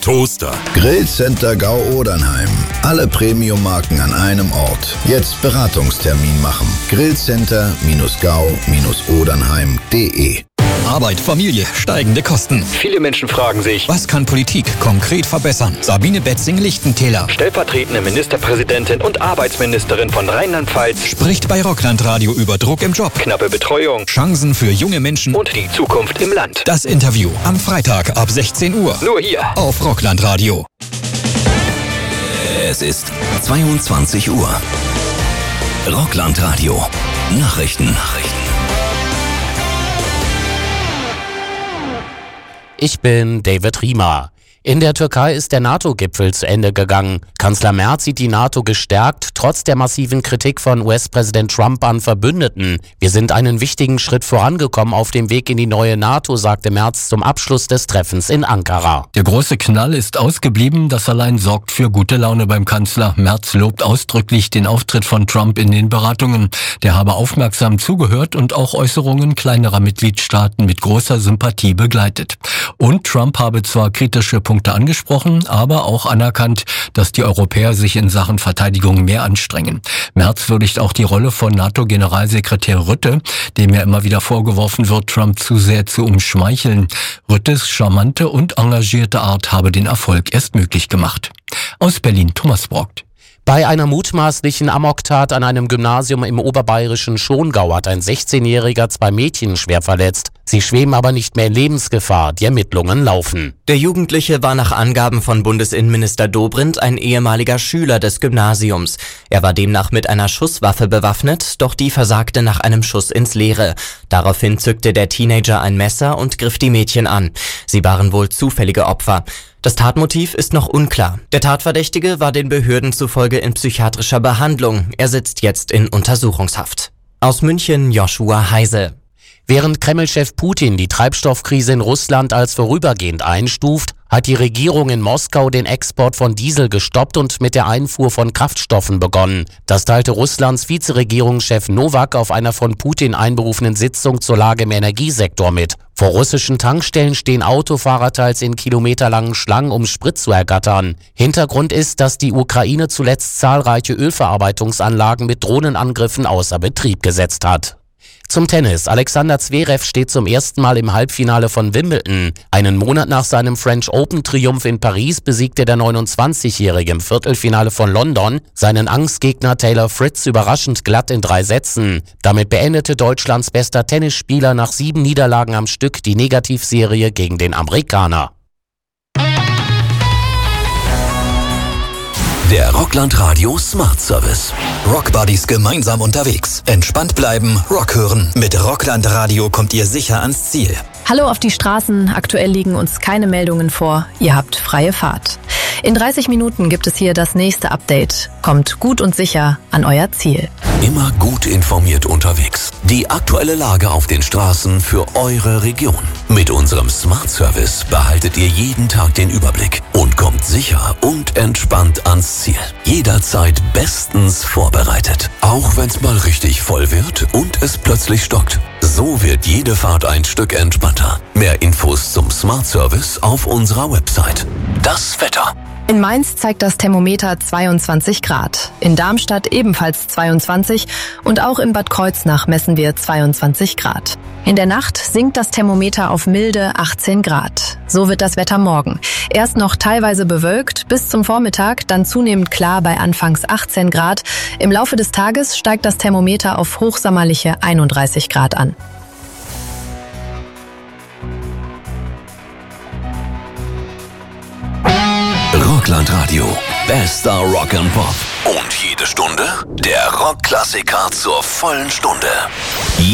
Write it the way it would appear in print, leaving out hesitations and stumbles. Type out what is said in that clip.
Toaster. Grillcenter Gau-Odernheim. Alle Premium-Marken an einem Ort. Jetzt Beratungstermin machen. Grillcenter-gau-odernheim.de. Arbeit, Familie, steigende Kosten. Viele Menschen fragen sich, Was kann Politik konkret verbessern? Sabine Betzing-Lichtentäler, stellvertretende Ministerpräsidentin und Arbeitsministerin von Rheinland-Pfalz, spricht bei Rockland-Radio über Druck im Job, knappe Betreuung Chancen für junge Menschen und die Zukunft im Land. Das Interview am Freitag ab 16 Uhr. Nur hier Auf Rockland-Radio. Es ist 22 Uhr. Rockland-Radio. Nachrichten. Ich bin David Riemer. In der Türkei ist der NATO-Gipfel zu Ende gegangen. Kanzler Merz sieht die NATO gestärkt, trotz der massiven Kritik von US-Präsident Trump an Verbündeten. Wir sind einen wichtigen Schritt vorangekommen auf dem Weg in die neue NATO, sagte Merz zum Abschluss des Treffens in Ankara. Der große Knall ist ausgeblieben, das allein sorgt für gute Laune beim Kanzler. Merz lobt ausdrücklich den Auftritt von Trump in den Beratungen. Der habe aufmerksam zugehört und auch Äußerungen kleinerer Mitgliedstaaten mit großer Sympathie begleitet. Und Trump habe zwar kritische Punkte angesprochen, aber auch anerkannt, dass die Europäer sich in Sachen Verteidigung mehr anstrengen. Merz würdigt auch die Rolle von NATO-Generalsekretär Rutte, dem ja immer wieder vorgeworfen wird, Trump zu sehr zu umschmeicheln. Ruttes charmante und engagierte Art habe den Erfolg erst möglich gemacht. Aus Berlin, Thomas Brockt. Bei einer mutmaßlichen Amoktat an einem Gymnasium im oberbayerischen Schongau hat ein 16-Jähriger 2 Mädchen schwer verletzt. Sie schweben aber nicht mehr in Lebensgefahr. Die Ermittlungen laufen. Der Jugendliche war nach Angaben von Bundesinnenminister Dobrindt ein ehemaliger Schüler des Gymnasiums. Er war demnach mit einer Schusswaffe bewaffnet, doch die versagte nach einem Schuss ins Leere. Daraufhin zückte der Teenager ein Messer und griff die Mädchen an. Sie waren wohl zufällige Opfer. Das Tatmotiv ist noch unklar. Der Tatverdächtige war den Behörden zufolge in psychiatrischer Behandlung. Er sitzt jetzt in Untersuchungshaft. Aus München, Joshua Heise. Während Kreml-Chef Putin die Treibstoffkrise in Russland als vorübergehend einstuft, hat die Regierung in Moskau den Export von Diesel gestoppt und mit der Einfuhr von Kraftstoffen begonnen. Das teilte Russlands Vizeregierungschef Nowak auf einer von Putin einberufenen Sitzung zur Lage im Energiesektor mit. Vor russischen Tankstellen stehen Autofahrer teils in kilometerlangen Schlangen, um Sprit zu ergattern. Hintergrund ist, dass die Ukraine zuletzt zahlreiche Ölverarbeitungsanlagen mit Drohnenangriffen außer Betrieb gesetzt hat. Zum Tennis. Alexander Zverev steht zum ersten Mal im Halbfinale von Wimbledon. Einen Monat nach seinem French Open-Triumph in Paris besiegte der 29-Jährige im Viertelfinale von London seinen Angstgegner Taylor Fritz überraschend glatt in 3 Sätzen. Damit beendete Deutschlands bester Tennisspieler nach 7 Niederlagen am Stück die Negativserie gegen den Amerikaner. Der Rockland-Radio Smart Service. Rockbuddies gemeinsam unterwegs. Entspannt bleiben, Rock hören. Mit Rockland-Radio kommt ihr sicher ans Ziel. Hallo auf die Straßen. Aktuell liegen uns keine Meldungen vor. Ihr habt freie Fahrt. In 30 Minuten gibt es hier das nächste Update. Kommt gut und sicher an euer Ziel. Immer gut informiert unterwegs. Die aktuelle Lage auf den Straßen für eure Region. Mit unserem Smart Service behaltet ihr jeden Tag den Überblick und kommt sicher und entspannt ans Ziel. Jederzeit bestens vorbereitet. Auch wenn es mal richtig voll wird und es plötzlich stockt. So wird jede Fahrt ein Stück entspannter. Mehr Infos zum Smart Service auf unserer Website. Das Wetter. In Mainz zeigt das Thermometer 22 Grad. In Darmstadt ebenfalls 22 und auch in Bad Kreuznach messen wir 22 Grad. In der Nacht sinkt das Thermometer auf milde 18 Grad. So wird das Wetter morgen. Erst noch teilweise bewölkt, bis zum Vormittag, dann zunehmend klar bei anfangs 18 Grad. Im Laufe des Tages steigt das Thermometer auf hochsommerliche 31 Grad an. Rockland-Radio. Bester Rock and Pop. Und jede Stunde der Rockklassiker zur vollen Stunde.